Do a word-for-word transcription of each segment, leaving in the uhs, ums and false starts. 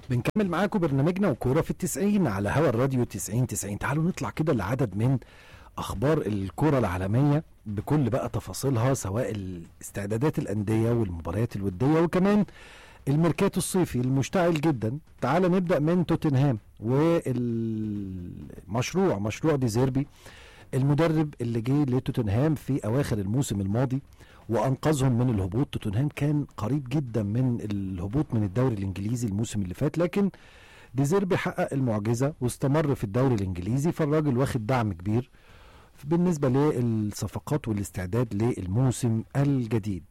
بنكمل معاكم برنامجنا وكورة في التسعين على هوا الراديو تسعين تسعين. تعالوا نطلع كده لعدد من أخبار الكورة العالمية بكل بقى تفاصيلها، سواء الاستعدادات الأندية والمباريات الودية وكمان الميركاتو الصيفي المشتعل جدا. تعالوا نبدأ من توتنهام والمشروع مشروع دي زيربي، المدرب اللي جه لتوتنهام في أواخر الموسم الماضي وأنقذهم من الهبوط. توتنهام كان قريب جدا من الهبوط من الدوري الإنجليزي الموسم اللي فات، لكن دي زيربي حقق المعجزة واستمر في الدوري الإنجليزي، فالراجل واخد دعم كبير بالنسبة للصفقات والاستعداد للموسم الجديد.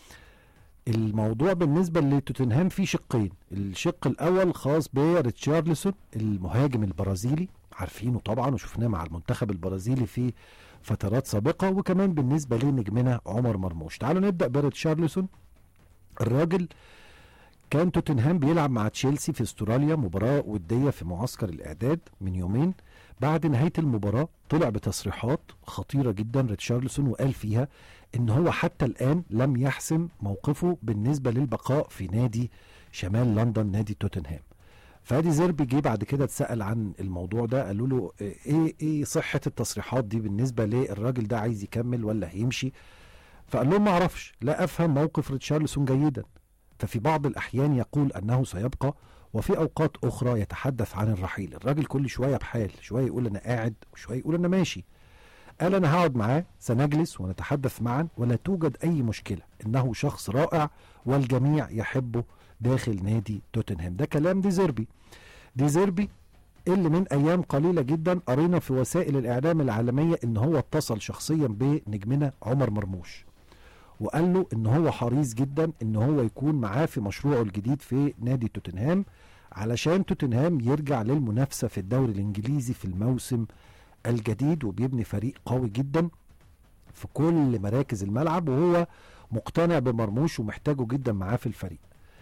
الموضوع بالنسبة لتوتنهام فيه شقين، الشق الأول خاص بريتشارلسون المهاجم البرازيلي، عارفينه طبعا وشفناه مع المنتخب البرازيلي في فترات سابقة، وكمان بالنسبة لنجمنا عمر مرموش. تعالوا نبدأ بريتشارلسون. الراجل كان توتنهام بيلعب مع تشيلسي في استراليا مباراة ودية في معسكر الإعداد من يومين. بعد نهاية المباراة طلع بتصريحات خطيرة جدا ريتشارلسون، وقال فيها ان هو حتى الآن لم يحسم موقفه بالنسبة للبقاء في نادي شمال لندن نادي توتنهام. فادي زيربي جه بعد كده اتسأل عن الموضوع ده، قالوا له ايه ايه صحة التصريحات دي بالنسبة للراجل ده، عايز يكمل ولا هيمشي؟ فقال لهم ما اعرفش، لا افهم موقف ريتشارلسون جيدا، ففي بعض الاحيان يقول انه سيبقى وفي اوقات اخرى يتحدث عن الرحيل. الراجل كل شوية بحال، شوية يقول انا قاعد وشوية يقول انا ماشي. قال انا هقعد معاه، سنجلس ونتحدث معا ولا توجد اي مشكلة، انه شخص رائع والجميع يحبه داخل نادي توتنهام. ده كلام دي زيربي. دي زيربي اللي من ايام قليلة جدا قرينا في وسائل الاعلام العالمية ان هو اتصل شخصيا بنجمنا عمر مرموش وقال له ان هو حريص جدا ان هو يكون معاه في مشروعه الجديد في نادي توتنهام، علشان توتنهام يرجع للمنافسة في الدوري الانجليزي في الموسم الجديد، وبيبني فريق قوي جدا في كل مراكز الملعب، وهو مقتنع بمرموش ومحتاجه جدا معاه في الفريق.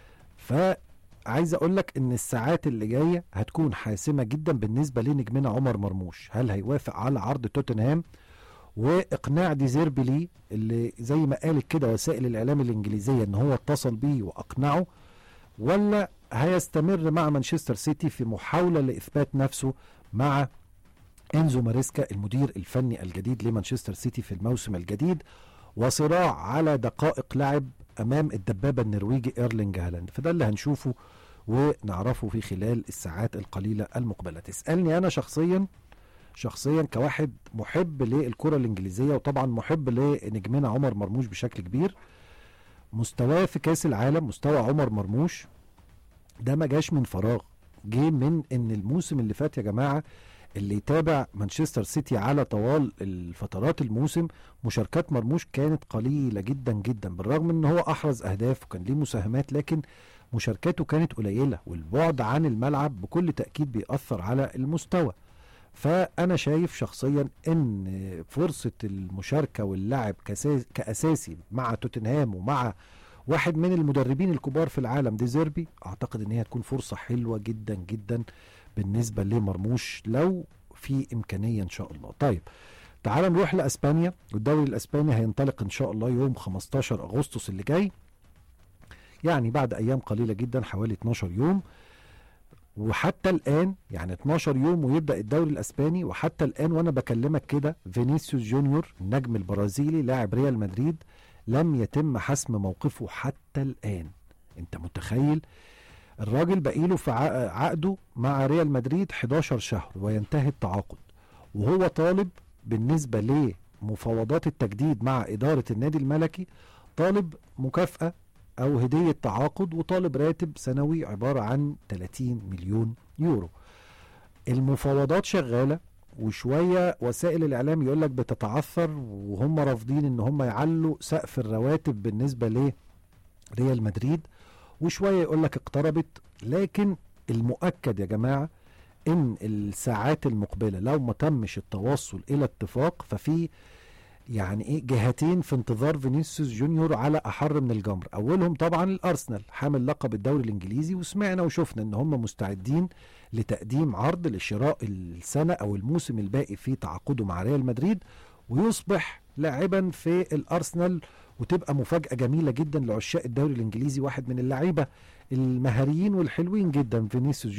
فعايز اقول لك ان الساعات اللي جايه هتكون حاسمه جدا بالنسبه لنجمنا عمر مرموش. هل هيوافق على عرض توتنهام واقناع دي زيربي ليه، اللي زي ما قالت كده وسائل الاعلام الانجليزيه ان هو اتصل بيه واقنعه، ولا هيستمر مع مانشستر سيتي في محاوله لاثبات نفسه مع إنزو ماريسكا المدير الفني الجديد لمانشستر سيتي في الموسم الجديد، وصراع على دقائق لعب أمام الدبابة النرويجي إيرلينج هالاند. فده اللي هنشوفه ونعرفه في خلال الساعات القليلة المقبلة. تسألني أنا شخصيا شخصيا كواحد محب للكرة الإنجليزية وطبعا محب لنجمنا عمر مرموش بشكل كبير، مستواه في كاس العالم، مستوى عمر مرموش ده ما جاش من فراغ، جه من ان الموسم اللي فات يا جماعة اللي يتابع مانشستر سيتي على طوال الفترات الموسم مشاركات مرموش كانت قليلة جدا جدا، بالرغم ان هو احرز اهداف وكان ليه مساهمات، لكن مشاركاته كانت قليلة، والبعد عن الملعب بكل تأكيد بيأثر على المستوى. فانا شايف شخصيا ان فرصة المشاركة واللعب كأساسي مع توتنهام ومع واحد من المدربين الكبار في العالم دي زيربي، اعتقد ان هي هتكون فرصة حلوة جدا جدا بالنسبة لمرموش لو في إمكانية إن شاء الله. طيب تعال نروح لأسبانيا، والدوري الأسباني هينطلق إن شاء الله يوم خمستاشر أغسطس اللي جاي، يعني بعد أيام قليلة جدا، حوالي اتناشر يوم. وحتى الآن يعني اتناشر يوم ويبدأ الدوري الأسباني، وحتى الآن وأنا بكلمك كده فينيسيوس جونيور النجم البرازيلي لاعب ريال مدريد لم يتم حسم موقفه حتى الآن. أنت متخيل؟ الراجل بقيله في عقده مع ريال مدريد حداشر شهر وينتهي التعاقد، وهو طالب بالنسبة لمفاوضات التجديد مع إدارة النادي الملكي، طالب مكافأة أو هدية تعاقد، وطالب راتب سنوي عبارة عن ثلاثين مليون يورو. المفاوضات شغالة، وشوية وسائل الإعلام يقولك بتتعثر وهم رافضين إن هم يعلوا سقف الرواتب بالنسبة لريال مدريد، وشوية يقولك اقتربت. لكن المؤكد يا جماعة ان الساعات المقبلة لو ما تمش التوصل الى اتفاق، ففي يعني ايه جهتين في انتظار فينيسيوس جونيور على احر من الجمر. اولهم طبعا الارسنال حامل لقب الدوري الانجليزي، وسمعنا وشفنا ان هم مستعدين لتقديم عرض لشراء السنة او الموسم الباقي في تعاقده مع ريال مدريد، ويصبح لاعبا في الارسنال، وتبقى مفاجأة جميلة جدا لعشاق الدوري الانجليزي، واحد من اللعيبة المهاريين والحلوين جدا فينيسيوس